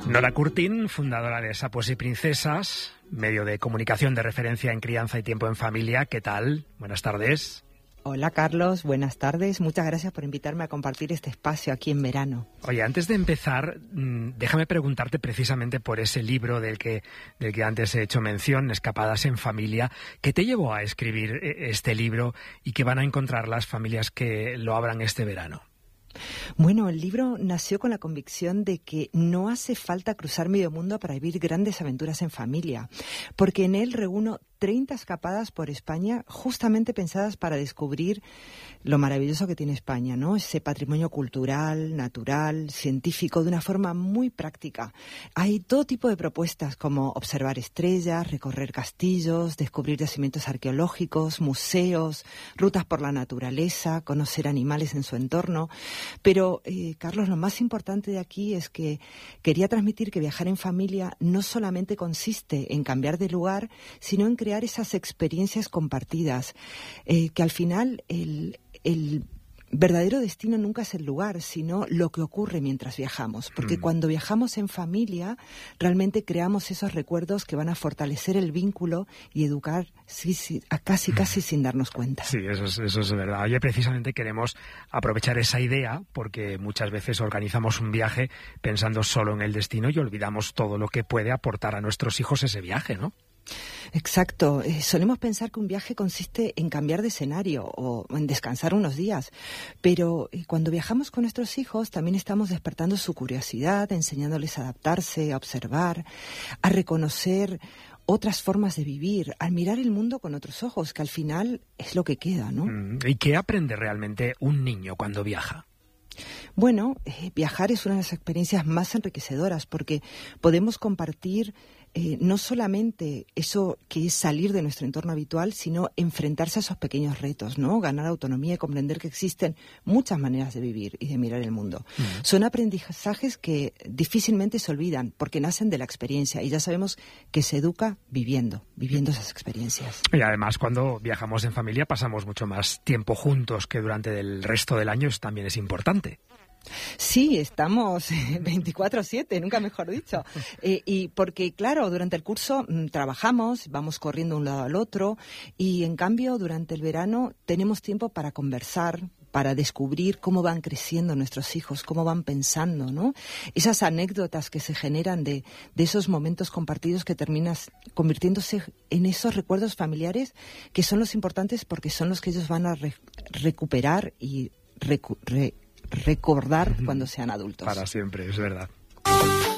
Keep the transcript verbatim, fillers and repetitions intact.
Nora Curtin, fundadora de Sapos y Princesas, medio de comunicación de referencia en crianza y tiempo en familia. ¿Qué tal? Buenas tardes. Hola Carlos, buenas tardes. Muchas gracias por invitarme a compartir este espacio aquí en verano. Oye, antes de empezar, déjame preguntarte precisamente por ese libro del que, del que antes he hecho mención, Escapadas en Familia. ¿Qué te llevó a escribir este libro y qué van a encontrar las familias que lo abran este verano? Bueno, el libro nació con la convicción de que no hace falta cruzar medio mundo para vivir grandes aventuras en familia, porque en él reúno treinta escapadas por España justamente pensadas para descubrir lo maravilloso que tiene España, ¿no? Ese patrimonio cultural, natural, científico, de una forma muy práctica. Hay todo tipo de propuestas como observar estrellas, recorrer castillos, descubrir yacimientos arqueológicos, museos, rutas por la naturaleza, conocer animales en su entorno. Pero, eh, Carlos, lo más importante de aquí es que quería transmitir que viajar en familia no solamente consiste en cambiar de lugar, sino en crear esas experiencias compartidas, eh, que al final el, el verdadero destino nunca es el lugar, sino lo que ocurre mientras viajamos. Porque mm. cuando viajamos en familia, realmente creamos esos recuerdos que van a fortalecer el vínculo y educar sí, sí, a casi, casi sin darnos cuenta. Sí, eso es, eso es verdad. Oye, precisamente queremos aprovechar esa idea porque muchas veces organizamos un viaje pensando solo en el destino y olvidamos todo lo que puede aportar a nuestros hijos ese viaje, ¿no? Exacto. Eh, solemos pensar que un viaje consiste en cambiar de escenario o en descansar unos días, pero eh, cuando viajamos con nuestros hijos también estamos despertando su curiosidad, enseñándoles a adaptarse, a observar, a reconocer otras formas de vivir, al mirar el mundo con otros ojos, que al final es lo que queda, ¿no? ¿Y qué aprende realmente un niño cuando viaja? Bueno, eh, viajar es una de las experiencias más enriquecedoras porque podemos compartir eh, no solamente eso que es salir de nuestro entorno habitual, sino enfrentarse a esos pequeños retos, ¿no? Ganar autonomía y comprender que existen muchas maneras de vivir y de mirar el mundo. Uh-huh. Son aprendizajes que difícilmente se olvidan porque nacen de la experiencia y ya sabemos que se educa viviendo, viviendo esas experiencias. Y además cuando viajamos en familia pasamos mucho más tiempo juntos que durante el resto del año, eso también es importante. Sí, estamos veinticuatro siete, nunca mejor dicho. Eh, y porque, claro, durante el curso mmm, trabajamos, vamos corriendo de un lado al otro y, en cambio, durante el verano tenemos tiempo para conversar, para descubrir cómo van creciendo nuestros hijos, cómo van pensando, ¿no? Esas anécdotas que se generan de, de esos momentos compartidos que terminas convirtiéndose en esos recuerdos familiares que son los importantes porque son los que ellos van a re- recuperar y recu- re- recordar cuando sean adultos. Para siempre, es verdad.